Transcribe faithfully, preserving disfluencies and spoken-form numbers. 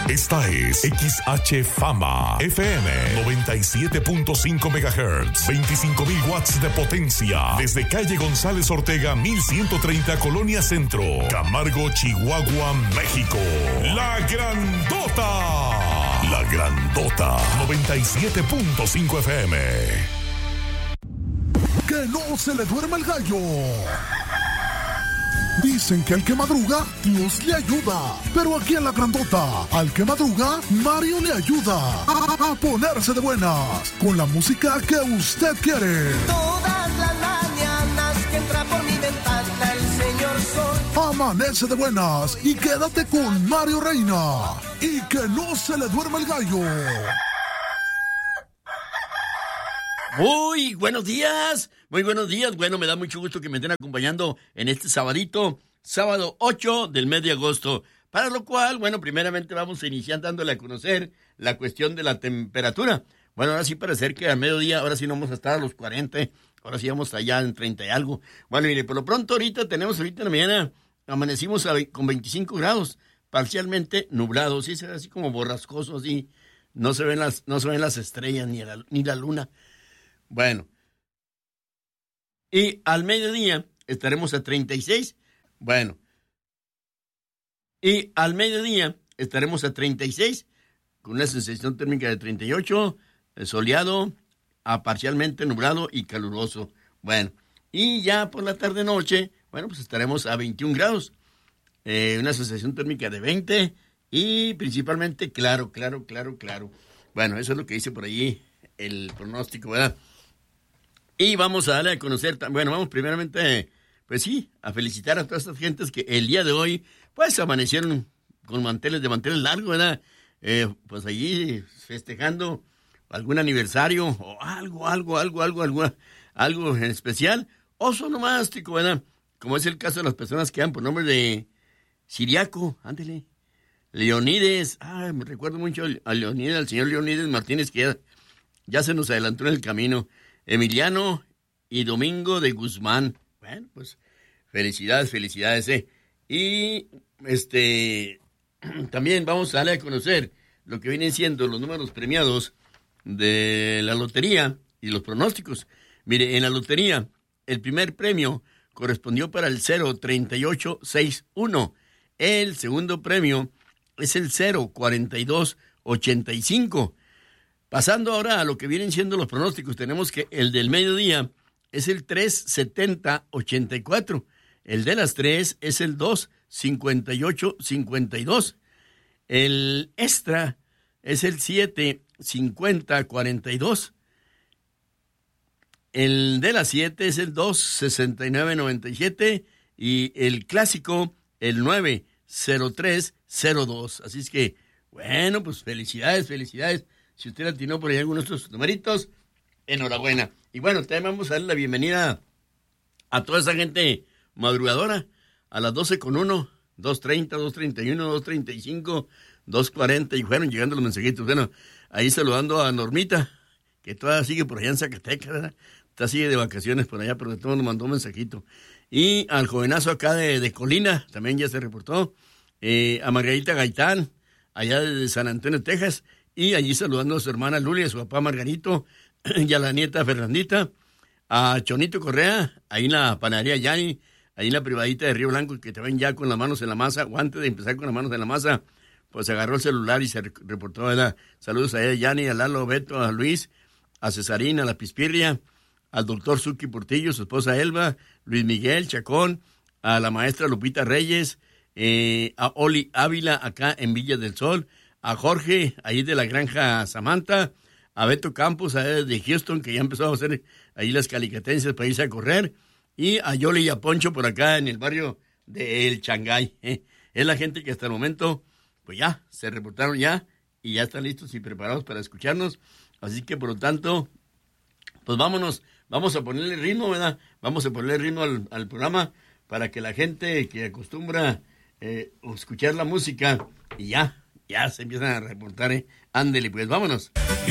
Esta es X H Fama F M noventa y siete punto cinco megahertz, veinticinco mil watts de potencia, desde calle González Ortega mil ciento treinta, Colonia Centro, Camargo, Chihuahua, México. La Grandota. La Grandota noventa y siete punto cinco F M. Que no se le duerma el gallo. Dicen que al que madruga, Dios le ayuda. Pero aquí en La Grandota, al que madruga, Mario le ayuda a, a ponerse de buenas con la música que usted quiere. Todas las mañanas que entra por mi ventana el señor sol. Amanece de buenas y quédate con Mario Reina. Y que no se le duerma el gallo. Muy buenos días, muy buenos días. Bueno, me da mucho gusto que me estén acompañando en este sabadito, sábado ocho del mes de agosto. Para lo cual, bueno, primeramente vamos a iniciar dándole a conocer la cuestión de la temperatura. Bueno, ahora sí parece que al mediodía, ahora sí no vamos a estar a los cuarenta, ahora sí vamos allá en treinta y algo. Bueno, mire, por lo pronto ahorita tenemos, ahorita en la mañana, amanecimos a, con veinticinco grados, parcialmente nublados, sí, así como borrascoso, así, no se ven las, no se ven las estrellas ni la, ni la luna. Bueno, y al mediodía estaremos a treinta y seis, bueno, y al mediodía estaremos a treinta y seis, con una sensación térmica de treinta y ocho, soleado, a parcialmente nublado y caluroso. Bueno, y ya por la tarde-noche, bueno, pues estaremos a veintiún grados, eh, una sensación térmica de veinte, y principalmente claro, claro, claro, claro. Bueno, eso es lo que dice por allí el pronóstico, ¿verdad? Y vamos a darle a conocer, bueno, vamos primeramente, pues sí, a felicitar a todas estas gentes que el día de hoy, pues amanecieron con manteles de manteles largos, ¿verdad? Eh, pues allí festejando algún aniversario o algo, algo, algo, algo, algo, algo en especial, o sonomástico, ¿verdad? Como es el caso de las personas que dan por nombre de Siriaco, ándele, Leonides, ah, me recuerdo mucho a Leonides, al señor Leonides Martínez, que ya, ya se nos adelantó en el camino. Emiliano y Domingo de Guzmán. Bueno, pues felicidades, felicidades, eh. Y este también vamos a darle a conocer lo que vienen siendo los números premiados de la lotería y los pronósticos. Mire, en la lotería, el primer premio correspondió para el cero treinta y ocho sesenta y uno. El segundo premio es el cero cuarenta y dos ochenta y cinco. Pasando ahora a lo que vienen siendo los pronósticos, tenemos que el del mediodía es el tres setenta ochenta y cuatro, el de las tres es el dos cincuenta y ocho cincuenta y dos, el extra es el siete cincuenta cuarenta y dos, el de las siete es el dos sesenta y nueve noventa y siete y el clásico el nueve cero tres cero dos. Así es que, bueno, pues felicidades, felicidades. Si usted atinó por ahí algunos de estos numeritos, enhorabuena. Y bueno, también vamos a darle la bienvenida a toda esa gente madrugadora a las doce con uno, dos treinta, dos treinta y uno, dos treinta y cinco, dos cuarenta, y fueron llegando los mensajitos. Bueno, ahí saludando a Normita, que todavía sigue por allá en Zacatecas, ¿verdad? Está sigue de vacaciones por allá, pero de todo nos mandó un mensajito. Y al jovenazo acá de, de Colina, también ya se reportó. Eh, a Margarita Gaitán, allá de San Antonio, Texas. Y allí saludando a su hermana Luli, a su papá Margarito, y a la nieta Fernandita, a Chonito Correa, ahí en la panadería Yani, ahí en la privadita de Río Blanco, que te ven ya con las manos en la masa, o antes de empezar con las manos en la masa, pues agarró el celular y se reportó, ¿verdad? Saludos a ella, Yani, a Lalo, Beto, a Luis, a Cesarina, a la Pispirria, al doctor Suki Portillo, su esposa Elba, Luis Miguel Chacón, a la maestra Lupita Reyes, eh, a Oli Ávila, acá en Villa del Sol, a Jorge, ahí de la granja Samantha, a Beto Campos, a de Houston, que ya empezó a hacer ahí las calicatencias para irse a correr, y a Yoli y a Poncho por acá en el barrio de El Changay. ¿eh? Es la gente que hasta el momento, pues ya, se reportaron ya, y ya están listos y preparados para escucharnos, así que por lo tanto, pues vámonos, vamos a ponerle ritmo, ¿verdad? Vamos a ponerle ritmo al, al programa, para que la gente que acostumbra eh, escuchar la música, y ya, Ya se empiezan a reportar, ¿eh? Ándele, pues, vámonos.